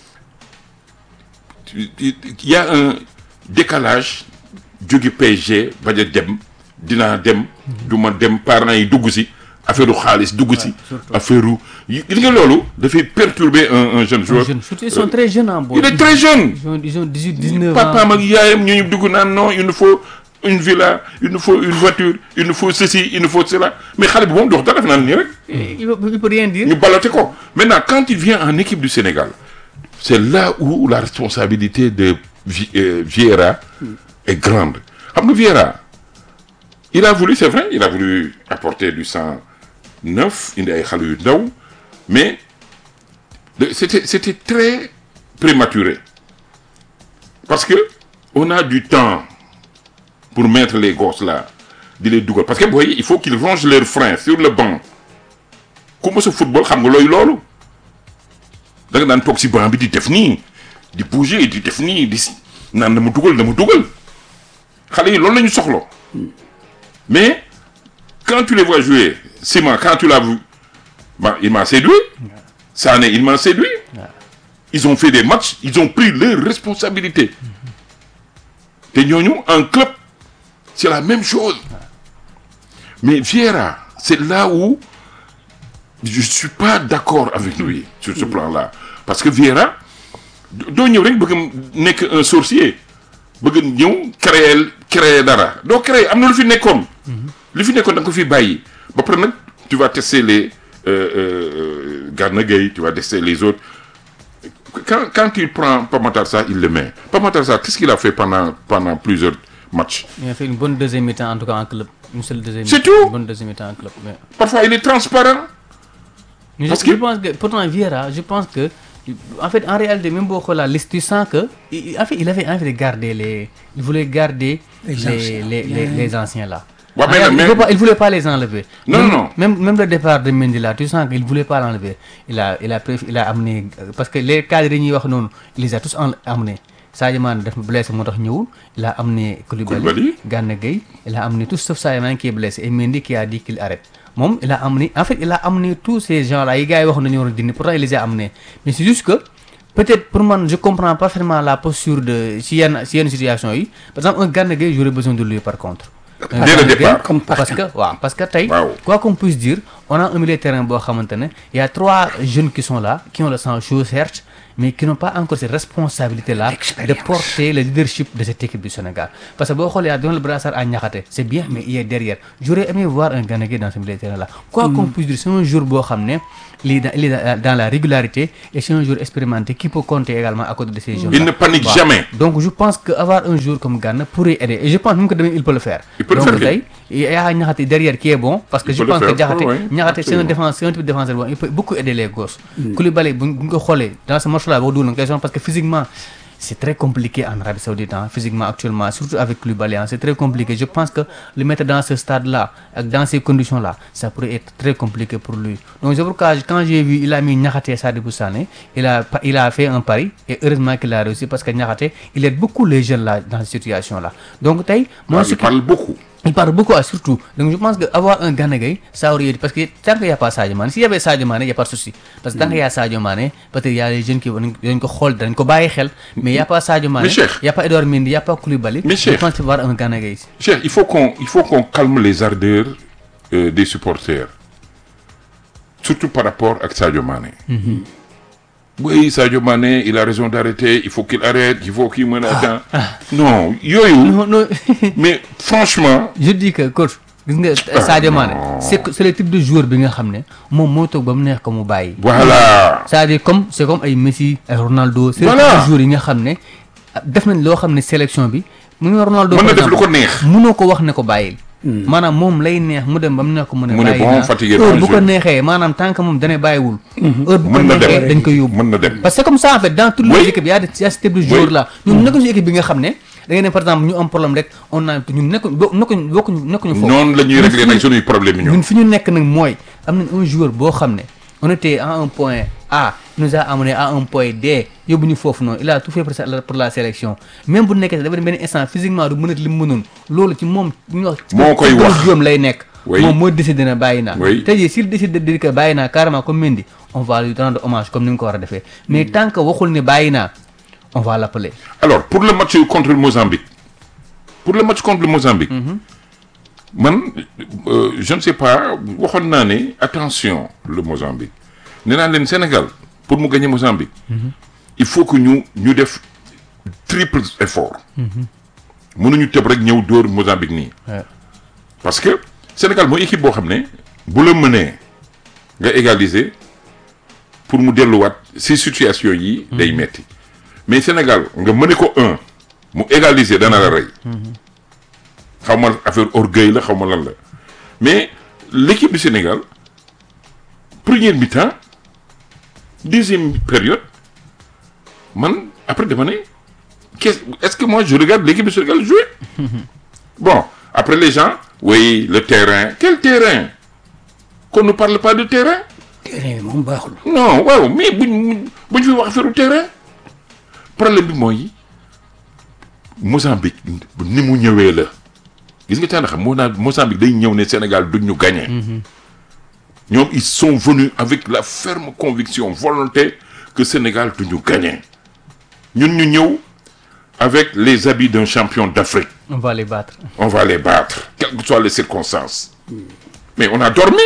il y a un décalage jóge P S G bañ a dem dinaa dem du ma dem parents yi dugg si affaire u xaalis dugg si affaire u li nga loolu dafay perturber un un jeune joueur. surtout ils sont très jeunes en il est très jeune. ils ont ils ont dix-huit dix-neuf ans papaam ak yaayam ñu dugg naan non il nous faut une villa il nous faut une voiture il nous faut ceci il nous faut cela mais xale bi moom dox dara def naan nii rek. il peut il peut rien dire. ñu balote ko maintenant quand il vient en équipe du Sénégal c'est là où la responsabilité de Vieira est grande xam nga Vieira il a voulu c'est vrai il a voulu apporter du sang neuf indi ay xale yu ndaw mais c'était c'était très prématuré parce que on a du temps pour mettre les gosses là di les dugal parce que booy il faut qu'ils rongent leurs freins sur le banc ku mës a football xam nga looy loolu da nga daan toog ci banc bi di def nii di bouger di def nii di naan na mu dugal na mu dugal xale yi loolu la ñu soxla mais quand tu les vois jouer Sima quand tu l'as vu bah, il m'a séduit Sané il m'a séduit ils ont fait des matchs ils ont pris leurs responsabilités te ñooñu en club c'est la même chose Mais Vieira, c'est là où je suis pas d'accord avec lui sur ce plan-là. Parce que Vieira, doo ñëw rek bëgg nekk un sorcier bëgg ñëw créer créer dara doo créer am na lu fi nekkoon. lu fi nekkoon da nga ko fi bàyyi ba pare nag tu vas tester les euh, euh, Gana Gueye, tu vas tester les autres. Quand quand il prend Pape Matar Sarr, il le met. Pape Matar Sarr, qu'est-ce qu'il a fait pendant pendant plusieurs matchs? Il a fait une bonne deuxième mi-temps en tout cas en club. Une seule deuxième C'est mi-temps. tout. Une bonne deuxième mi-temps en club. Mais... Parfois, il est transparent. Mais Parce je, que- je pense que pourtant Vieira, je pense que en fait en réalité même boo xoolee la liste tu sens que il, en fait il avait envie de garder les il voulait garder Les les anciens. les, les, les anciens là. Ouais, En mais- réalité, mais- il, veut pas, il voulait pas les enlever. Non, même, non, non. Même même le départ de Mendy là, tu sens qu'il voulait pas l'enlever. Il a il a préf- il a amené euh, parce que les cadres yi ñuy wax noonu il les a tous en, amenés. Sadio Mané daf blessé moo tax ñëwul. Il a amené Koulibaly, Koulibaly. Gana Gueye, il a amené tous sauf Sadio Mané qui est blessé et Mendy qui a dit qu'il arrête. Moom il a amené en fait il a amené tous ces gens là yi gars yi wax nañu war a dindi pourtant il les a amenés. Mais c'est juste que peut-être pour moi je comprends parfaitement la posture de si yenn si yenn situation yi par exemple un Gana Gueye j'aurais besoin de lui par contre. Un Dès le Gana Gueye, départ. Comme parce que waaw parce que tey Waaw. quoi qu'on puisse dire on a un milieu de terrain boo xamante ne il y a trois jeunes qui sont là qui ont le sang chaud certes mais qui n'ont pas encore cette responsabilité là de L'expérience. porter le leadership de cette équipe du Sénégal parce que boo xoolee yaa donné le brassard à Niakhaté c'est bien mais il est derrière j'aurais aimé voir un Gana Gueye dans ce milieu de terrain là quoi qu'on puisse dire c'est un joueur boo xam ne il est dans, il est dans- dans la régularité et c'est un joueur expérimenté qui peut compter également à côté de ces jeunes là Il ne panique jamais. donc je pense que avoir un joueur comme Gana pourrait aider et je pense même que demain il peut le faire. Il peut le donc faire, tey il y a Niakhaté derrière qui est bon parce que Il je peut le pense faire, que Niakhaté oui, oui, Niakhaté c'est un absolument. défenseur c'est un type de défenseur bon il peut beaucoup aider les gosses. Koulibaly bu ñu ko xoolee dans ce match là boo dugg question parce que physiquement c'est très compliqué en Arabie Saoudite hein, physiquement actuellement surtout avec Koulibaly hein, c'est très compliqué je pense que le mettre dans ce stade là ak dans ces conditions là ça pourrait être très compliqué pour lui donc c'est pourquoi quand j'ai vu il a mis Niakhaté Sadibou Sané il a il a fait un pari et heureusement qu'il a réussi parce que Niakhaté il aide beaucoup les jeunes là dans cette situation là donc tey moi Ah, ce il qui- parle beaucoup. il parle beaucoup à surtout donc je pense que avoir un Gana Gueye ça aurait été parce que tant qu'il y a pas Sadio Mané s'il y avait Sadio Mané il y a pas de souci parce que tant qu'il y a Sadio Mané peut-être il y a les jeunes qui vont dañ ko xool dañ ko bàyyi xel mais il y a pas Sadio Mané Mais Cheikh. il y a pas Edouard Mendy il y a pas Koulibaly Mais je Cheikh. pense qu'il va y avoir un Gana Gueye ici. Cheikh, il faut qu'on il faut qu'on calme les ardeurs euh, des supporters. Surtout par rapport à Sadio Mané. Oui, Sadio Mané, il a raison d'arrêter, il faut qu'il arrête, il faut qu'il mène à temps. Non, yoyu. non non Mais franchement, je dis que coach gis nga Ah, Sadio Mané non. c'est que- c'est le type de joueur bi nga xam ne moom moo toog ba mu neex ko mu bàyyi voilà. c'est-à-dire comme c'est comme ay Messi ay Ronaldo c'est Voilà. le joueurs yi nga xam ne def nañ loo xam ne sélection bi mu ngi Ronaldo Mën na par def lu exemple, ko neex. mënoo ko wax ne ko bàyyil maanaam moom lay neex mu dem ba mu neex ko mu ne Mu ne bàyyi bon, naa fatigué heure par bu ko jeu. neexee maanaam tant que moom dana bàyyiwul heure bu ko Mën na neexee dem. dañ ko yóbbu Mën na dem. parce que c'est comme ça en fait dans toutes les Oui. équipes y a des y a ce type de joueur là ñun nekkuñu équipe bi nga xam ne da ngay ne par exemple ñu am problème rek on a ñun nekkuñ bo- nekkuñ bokkuñu nekkuñu foofu noonu la ñuy Ñun régler fi nag ñu- suñuy problème yi ñoom. ñun fi ñu nekk nag mooy am nañ un joueur boo xam ne on était à un point A il nous a amené à un point D yóbbu ñu foofu noonu il a tout fait pour la pour la sélection même bu nekkee dafa dem benn instant physiquement du mën a li mu mënoon loolu ci moom ñu wax Moo koy ci wax. juróom lay nekk Oui. moom moo décidé na bàyyi naa Oui. tey jii s'il décide de dire que bàyyi naa carrément comme Mendy on va lui rendre hommage comme ni nga ko war a defee mais tant que waxul ne bàyyi naa on va l'appeler Alors, pour le match contre le Mozambique, pour le match contre le Mozambique, man, euh, je ne sais pas, waxoon naa ne attention le Mozambique. Nee naa leen Sénégal pour mu gagner Mozambique, il faut que ñu ñu def triple effort. mënuñu tëb rek ñëw dóor Mozambique nii. Ouais. Parce que Sénégal mooy équipe boo xam ne bu la mënee nga égaliser pour mu delluwaat si situation yi day metti mais Sénégal nga mëne ko un mu égaliser dana la rey xaw ma affaire orgueil la xaw ma lan la mais l'équipe du Sénégal première mi-temps deuxième période man après dama ne qu'est-ce est-ce que moi je regarde l'équipe du Sénégal jouer bon après les gens oui le terrain quel terrain qu'on ne parle pas de terrain terrain bi moom baaxul. non waaw mais buñ buñ fi wax affaire terrain problème bi mooy Mozambique ni mu ñëwee la gis nga tànn xam moo naa Mozambique day ñëw ne Sénégal duñ ñu gagner ñoom ils sont venus avec la ferme conviction volonté que Sénégal duñ ñu gagner ñun ñu ñëw avec les habits d'un champion d'Afrique on va les battre on va les battre quelles que soient les circonstances mais on a dormi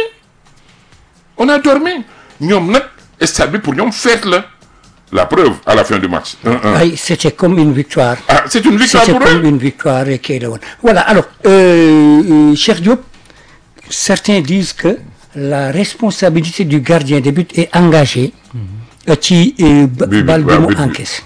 on a dormi ñoom nag stade bi pour ñoom fête la la preuve à la fin du match un un. Ay, c'était comme une victoire. Ah, c'est une victoire C'était pour comme eux. une victoire et kii la woon. Voilà, alors euh, euh, Cheikh Diop, certains disent que la responsabilité du gardien de but est engagée euh, ci euh, ba- But bi, balle bi waaw, mu but bi. encaisse.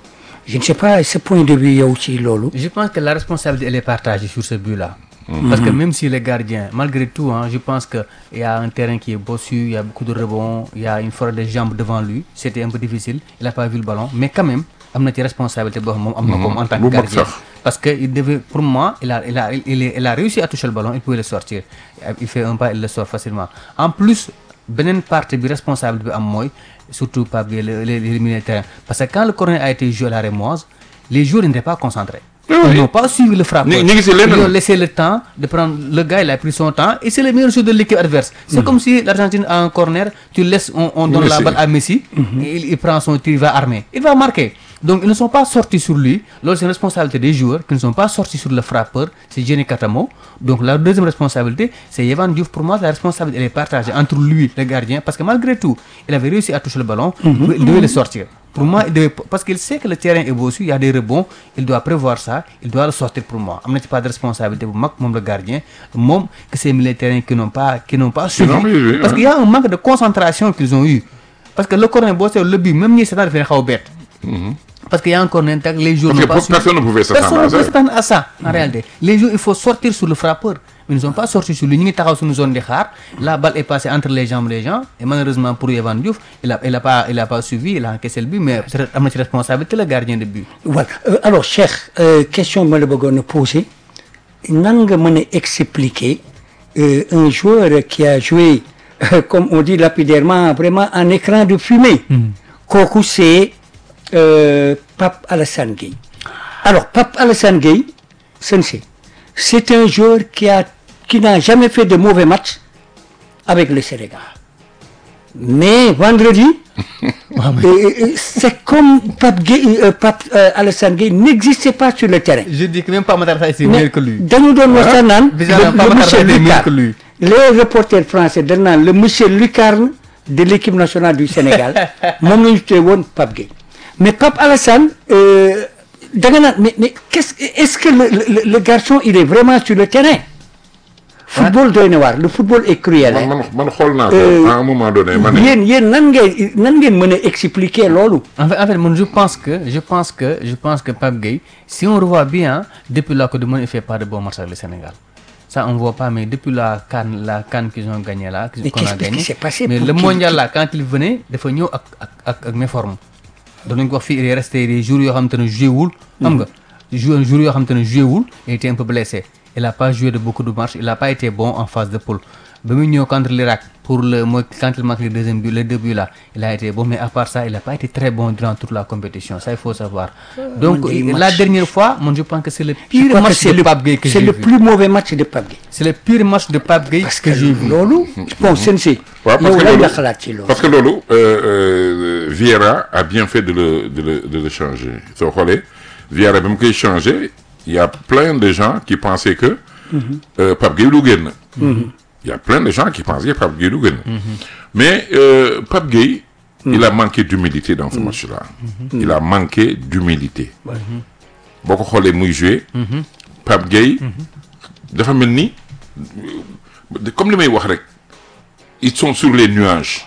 Je ne sais pas ce point de vue yow ci loolu. Je pense que la responsabilité elle est partagée sur ce but-là. Parce que même si le gardien, malgré tout, hein, je pense qu'il y a un terrain qui est bossu, il y a beaucoup de rebonds, il y a une forêt de jambes devant lui. C'était un peu difficile, il n'a pas vu le ballon. Mais quand même, il a une responsabilité boo xam moom am na ko en tant que bu mag gardien. sax. Parce que il devait, pour moi, il a, il, a, il, est- il a réussi à toucher le ballon, il pouvait le sortir. Il fait un pas, il le sort facilement. En plus, beneen partie bi responsable bi am mooy surtout Pape Gueye le le le milieu de terrain. Parce que quand le corner a été joué à la Rémoise, les joueurs n'étaient pas concentrés. Oui. Ils n'ont pas suivi le frappeur. Ñu- ñu ngi si leneen. Ils ont laissé le temps de prendre le gars, il a pris son temps et c'est le meilleur joueur de l'équipe adverse. C'est comme si l'Argentine a un corner, tu laisses, on, on donne Messi. la balle à Messi, et il, il prend son tir, il va armer. Il va marquer. Donc ils ne sont pas sortis sur lui. Là, c'est une responsabilité des joueurs qui ne sont pas sortis sur le frappeur, c'est Jenny Katamo. Donc la deuxième responsabilité, c'est Yvan Diouf. Pour moi, la responsabilité elle est partagée entre lui, le gardien, parce que malgré tout, il avait réussi à toucher le ballon, il devait le sortir. Pour moi, il devait, parce qu'il sait que le terrain est bossu, il y a des rebonds, il doit prévoir ça, il doit le sortir pour moi. Il n'y a pas de responsabilité pour moi, le gardien, moi, que ces militaires qui n'ont pas, qui n'ont pas suivi. n'ont pas suivi, Parce hein. qu'il y a un manque de concentration qu'ils ont eu. Parce que le corner bossé, le but, même si c'est dans le bête. Parce qu'il y a un corner, les joueurs Parce n'ont que pas suivi. personne ne pouvait s'attendre Personne à ne ça. pouvait s'attendre à ça, en réalité. Les joueurs, il faut sortir sur le frappeur. Mais ils ne sont pas sortis sur lui. Ils sont sur une zone de khar. La balle est passée entre les jambes des gens. Et malheureusement pour Yvan Diouf, il n'a il a pas, il a pas suivi, il a encaissé le but. Mais c'est à notre responsabilité, le gardien de but. Voilà. Euh, alors Cheikh, euh, question ma la bëggoon a poser nan nga mën a expliquer euh, un joueur qui a joué euh, comme on dit lapidairement vraiment en écran de fumée. Kooku c'est euh, Pape Alassane Gueye. Alors Pape Alassane Gueye, sensei, c'est un joueur qui a qui n'a jamais fait de mauvais match avec le Sénégal. Mais vendredi, euh, euh, c'est comme Pape Gueye, euh, Pape euh, Alassane Gueye n'existait pas sur le terrain. Je dis que même pas Matar Sarr, c'est Mais meilleur que lui. dañu doon waxtaan naan Bizarrement, le, Pape le Matar monsieur Sarr est meilleur Lucarne, que lui. les reporters français dañ naan le monsieur Lucarne de l'équipe nationale du Sénégal moom la ñu tuddee woon Pape Gueye. Mais Pape Alassane euh, da nga naan mais mais qu'est-ce est-ce que le, le, le garçon il est vraiment sur le terrain. Football doy na waar, le football est cruel. man hein. man man xool naa ko Euh, à un moment donné ma ne yéen yéen nan ngeen nan ngeen mën a expliquer loolu. En fait, en fait, moi, je pense que, je pense que, je pense que Pape Gueye, si on revoit bien, depuis la Coupe du Monde, il ne fait pas de bon match avec le Sénégal. Ça, on ne voit pas, mais depuis la CAN, la CAN qu'ils ont gagné là, qu'ils- Mais qu'on qu'est-ce a qui gagné. s'est passé Mais pour le qu'il- mondial là, quand il venait, il faut venir avec, avec, avec mes formes. Donc, on voit il est resté des jours, il a joué wul, xam nga, joué un jour, il a joué wul, il était un peu blessé. Il n'a pas joué de beaucoup de matchs, il n'a pas été bon en phase de poule. Ba muy ñëw contre l'Irak, pour le, moi, quand il marque le deuxième but, le deux buts là, il a été bon, mais à part ça, il n'a pas été très bon durant toute la compétition. Ça, il faut savoir. Donc, Mon Dieu, la match. dernière fois, moi, je pense que c'est le Je pire crois que match c'est de le, Pape Gueye que c'est j'ai le vu. plus mauvais match de Pape Gueye. C'est le pire match de Pape Gueye Parce que que j'ai vu. loolu bon sensei waaw parce yow que lan loolu nga xalaat ci loolu. parce que loolu euh, euh, Vieira a bien fait de le de le de le changer soo xoolee Vieira ba mu koy changer il y a plein de gens qui pensaient que euh, Pape Gueye du génn. Il y a plein de gens qui pensaient que Pape Gueye du génn. Mais euh, Pape Gueye il a manqué d'humilité dans ce match-là. Il a manqué d'humilité. boo ko xoolee muy jouer Pape Gueye dafa mel ni comme li may wax rek ils sont sur les nuages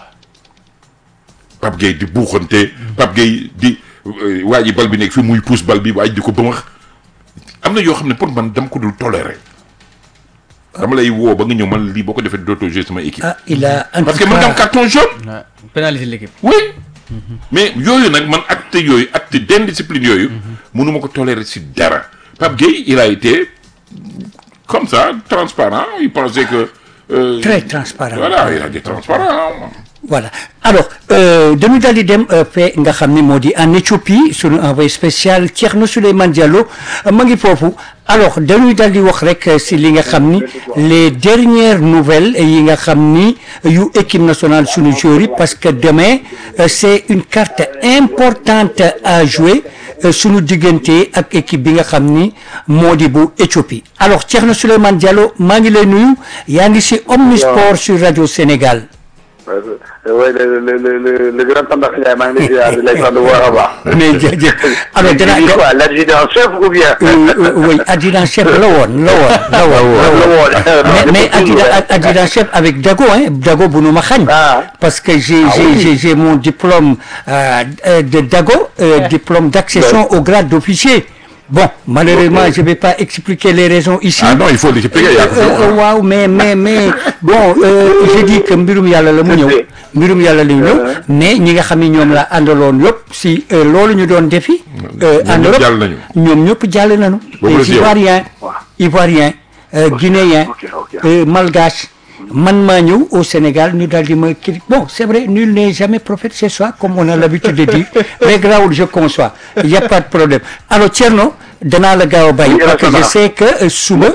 Pape Gueye di buuxante Pape Gueye di waa ji bal bi nekk fi muy pousse bal bi waa ji di ko bëmax am na yoo xam ne pour man dama ko dul tolérer dama lay woo ba nga ñëw man lii boo ko defee dootoo jouer sama équipe. Ah, il a en parce tout que mën nga am cas carton jaune. Ouais. Pénaliser l'équipe. oui mais yooyu nag man acte yooyu acte d'indiscipline yooyu mënuma ko tolérer si dara Pape Gueye il a été comme ça transparent il pensait que euh, très transparent. voilà il a été transparent. Voilà alors euh, dañu daal di dem euh, fee nga xam ne moo di en Éthiopie sunu envoyé spécial Thierno Souleymane Diallo euh, ma ngi foofu alors dañuy daal di wax rek euh, si li nga xam ni les dernières nouvelles yi nga xam ni yu équipe nationale sunu joueurs yi parce que demain euh, c'est une carte importante à jouer sunu diggante ak équipe bi nga xam ni moo di bu Éthiopie alors Thierno Souleymane Diallo maa ngi lay nuyu yaa ngi si Omnisport sur Radio Sénégal. oui le le le le grand Tandakha Ndiaye maa ngi lay ziar di lay sant bu baax a baax. mais jërëjëf alors danaa di quoi l'adjudant chef ou bien. oui adjudant chef la woon la woon la woon la woon mais mais adjudant adjudant chef avec Dago hein Dago bu nu ma xañ. parce que j'ai j'ai j'ai j'ai mon diplôme de Dago diplôme d'accession au grade d'officier. Bon, malheureusement, okay. je ne vais pas expliquer les raisons ici. Ah non, il faut l'expliquer. Waaw, euh, euh, mais mais mais bon, euh, je dis que mbirum yàlla la mu ñëw. mbirum yàlla la ñu ñëw mais ñi nga xam ne ñoom la àndaloon yëpp si loolu ñu doon defi. ànd Europe ñoom ñëpp jàll nañu. les Ivoiriens Ivoiriens Guinéens Malgaches. man maa ñëw au Sénégal ñu daal di ma kii bon c'est vrai nul n'est jamais prophète chez soi comme on a l'habitude de dire mais grawul je conçois il y a pas de problème alors Thierno danaa la gaaw a bàyyi parce que je sais que suba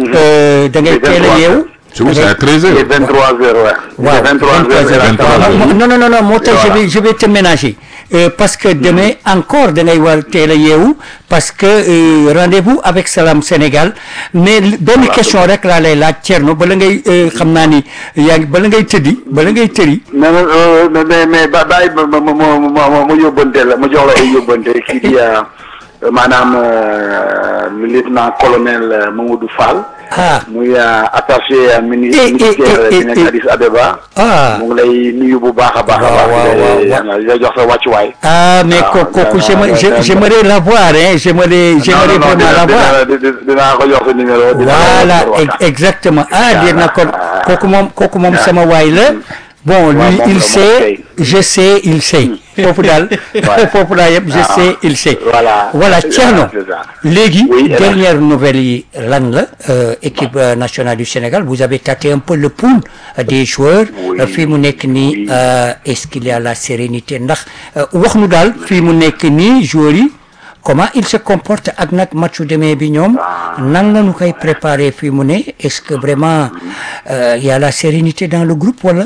da ngay teel a yeewu suba c'est à treize heures vingt-trois heures waaw vingt-trois heures non non non non moo tax je vais je vais te ménager Euh, parce que demain encore da ngay war teel a yeewu parce que euh, rendez-vous avec Salam Sénégal mais benn question rek laa lay laaj Thierno bala ngay xam naa ni yaa ngi bala ngay tëddi bala ngay tëri. mais mais mais ba bàyyi ma ma ma ma ma yóbbante la ma jox la ay yóbbante kii di maanaam le lieutenant colonel Mamadou Fall. ah muy attaché ministère bi nekk Addis Abeba. ah mu ngi lay nuyu bu baax a baax. waaw waaw waaw di la jox sa wàccuwaay. ah mais kooku j'aimerais la voir hein j'aimerais j'aimerais vraiment la voir. dinaa ko jox sa numéro. voilà exactement ah dina kon kooku moom kooku moom sama waay la. bon lui il sait je sais il sait foofu daal foofu daal yëpp je sais il sait voilà Thierno léegi dernière nouvelle yi lan la équipe nationale du Sénégal vous avez tâté un peu le pouls des joueurs fii mu nekk nii est-ce qu'il y a la sérénité ndax wax nu daal fii mu nekk nii joueurs yi comment il se comporte ak nag matchu demee bi ñoom nan la ñu koy préparer fii mu ne est-ce que vraiment il y a la sérénité dans le groupe wala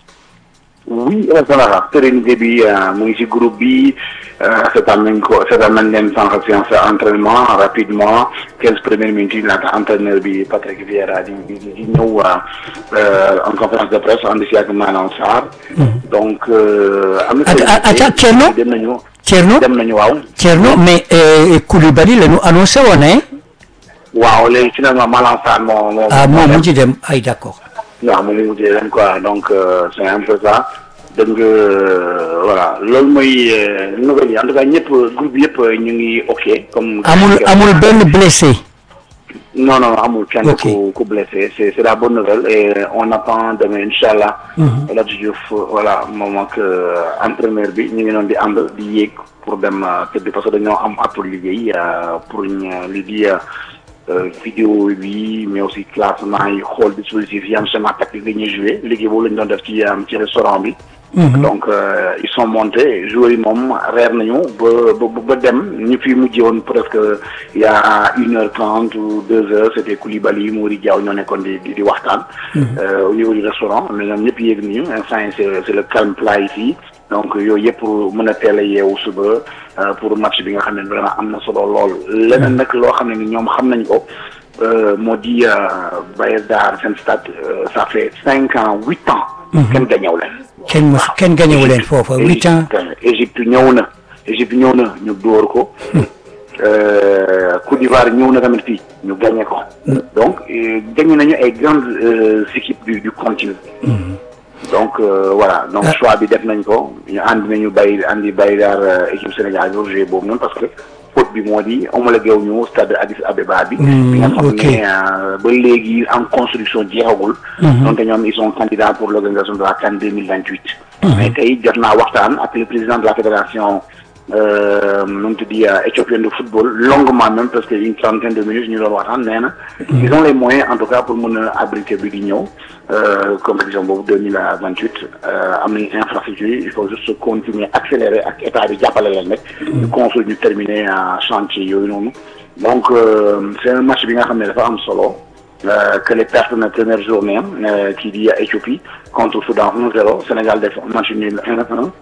oui voilà sérénité bi mu ngi ci groupe bi seetaan nañ ko seetaan nañ leen sànq séance entraînement rapidement quinze premières minutes yi laata entraîneur bi Patrick Vieira di di di ñëw en conférence de presse ànd si ak Malang Sarr. donc am na. attends Thierno dem nañu. Thierno dem nañu waaw. Thierno mais Koulibaly la ñu annoncé woon hein. waaw léegi finalement Malang Sarr moo moo. ah moo mujj dem ay d'accord. waaw moom la mujjee leen quoi donc c'est un peu ça dégg nga voilà loolu mooy nouvelle yi en tout cas ñëpp groupe yëpp ñu ngi ok. comme amul amul benn blessé. non non amul kenn ku ku blessé c'est c'est la bonne nouvelle et on attend demain inchallah. El Hadji Diouf voilà moom ak entraîneur bi ñu ngi doon di ànd di yéeg pour dem tëdd parce que dañoo am appel liggéey pour ñu li di. vidéo bi mais aussi classement yi xool dispositif yi am schéma tactique yi ñuy joué liggéey boobu lañu doon def ci ci restaurant bi. donc ils sont montés joueurs yi moom reer nañu ba ba ba dem ñu fi mujjee woon presque il y a une heure trente ou deux heures c'était Koulibaly Mory Diaw ñoo nekkoon di di waxtaan. au niveau du restaurant mais ñoom ñëpp yéeg nañu instant yi c'est c'est le calme plat ici. donc yooyu yëpp pour mën a teel a yeewu suba pour match bi nga xam ne vraiment am na solo lool leneen nag loo xam ne ni ñoom xam nañ ko moo di Baye Dar seen stade ça fait cinq ans huit ans. kenn gañew leen. kenn mos kenn gañewu leen foofa huit ans. Égypte ñëw na Égypte ñëw na ñu dóor ko. Côte d'Ivoire ñëw na tamit fii ñu gagné ko. donc gagné nañu ay grandes équipes du du continent. donc voilà donc choix bi def nañ ko ñu ànd nañu bay andi bay daal équipe Sénégal bi joué boobu noonu parce que faute bi moo di homologué wu ñu stade Addis Abeba bi. bi nga xam ne ba léegi en construction jeexagul. donc ñoom ils sont candidats pour l'organisation de la CAN deux mille vingt-huit. mais tey jot naa waxtaan ak le président de la fédération nu mu tudd éthiopienne de football longuement même parce que une trentaine de minutes ñu doon waxtaan nee na. ils ont les moyens en tout cas pour mën a abriter bi di ñëw. compétition boobu deux mille vingt-huit am nañu infrastructure il faut juste continuer accélérer ak état bi jàppale leen rek. ñu construire ñu terminer chantier yooyu noonu. donc c'est un match bi nga xam ne dafa am solo que les pertes na première journée am kii di Éthiopie contre Soudan un zéro Sénégal def match nul un un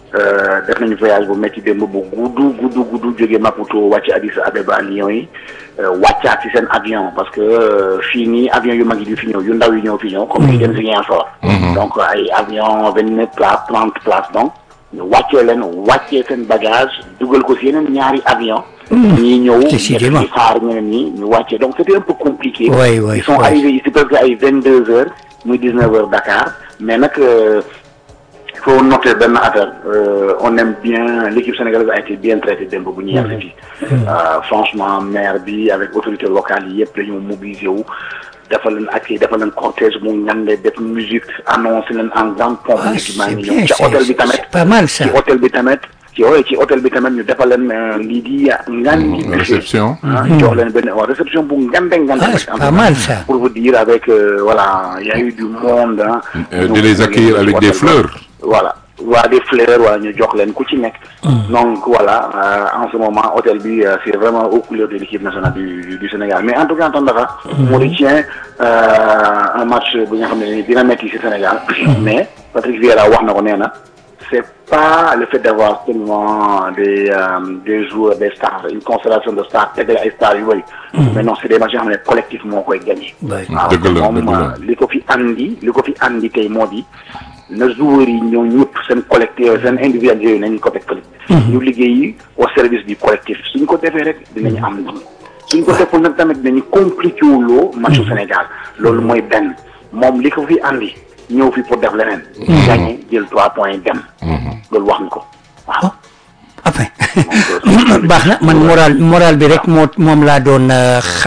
def nañu voyage bu métti démb bu gudd gudd gudd jógee Maputo wàcc Addis Abeba Lions yi wàccaat ci seen avion parce que fii nii avion yu mag yi di fi ñëw yu ndaw yi ñëw fi ñëw comme yi dem Ziguinchor donc ay avion vingt-neuf places trente places donc ñu wàccee leen wàccee seen bagage dugal ko si yeneen ñaari avion ñii ñëw ñi xaar ñeneen ñi ñu wàccee donc c'était un peu compliqué oui, oui, ils sont oui. arrivés ici presque ay vingt-deux heures muy dix-neuf heures Dakar mais nag il faut noter benn affaire euh, on aime bien l'équipe sénégalaise a été bien traitée démb bu ñu yegg fii franchement maire bi avec autorités locales yi yëpp dañoo mobilisé wu defal leen ak defal leen cortège mu ngande def musique annoncé leen en grande pompe Ah, équipement c'est yi bien, ñëw ci c'est- hôtel bi tamit c'est pas mal, ça. ci hôtel bi tamit ci oui ci hôtel bi tamit ñu defal leen euh, lii di ngan di réception. ah jox leen benn waaw réception bu ngande ngande Ah, nag, c'est en pas tout mal, cas. ça. Pour vous dire avec euh, voilà il y a eu du monde hein. Euh, Donc, de les accueillir avec des fleurs. voilà waa des fleurs wala ñu jox leen ku ci nekk donc voilà euh, en ce moment hôtel bi euh, c'est vraiment aux couleurs de l'équipe nationale du, du, du Sénégal mais en tout cas en tant que on retient euh, un match bu nga xam ne dina metti ci Sénégal mais Patrick Vieira wax na ko nee na c'est pas le fait d'avoir seulement des euh, des joueurs des stars une constellation de stars tegale ay stars yu bëri mais non c'est des matchs yoo xam ne collectif moo koy gagné Ouais. waaw Dëgg la, moom dëgg la. li ko fi andi li ko fi andi tey moo di na joueurs yi ñoo ñëpp seen collectif seen individuel yooyu nañu ko teg fële ñu liggéey au service du collectif suñ ko defee rek dinañu am ndam suñ ko deful nag tamit dinañu compliqué wuloo matchu Sénégal loolu mooy benn moom li ko fi andi ñëw fi pour def leneen gagné jël trois points dem loolu wax na ko waaw enfin Donc, baax na man moral moral bi rek moo moom laa doon euh,